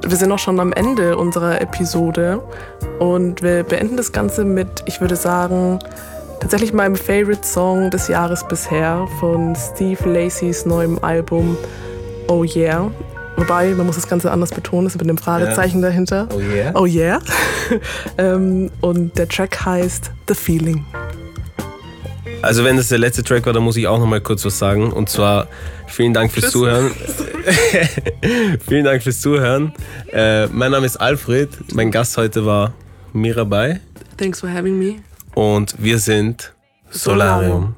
wir sind auch schon am Ende unserer Episode und wir beenden das Ganze mit, ich würde sagen, tatsächlich meinem Favorite Song des Jahres bisher von Steve Lacys neuem Album Oh Yeah. Wobei, man muss das Ganze anders betonen, ist mit einem Fragezeichen dahinter. Oh yeah? Oh yeah. Und der Track heißt The Feeling. Also wenn das der letzte Track war, dann muss ich auch noch mal kurz was sagen. Und zwar vielen Dank fürs Zuhören. Vielen Dank fürs Zuhören. Mein Name ist Alfred. Mein Gast heute war Mirabai. Thanks for having me. Und wir sind Solarium.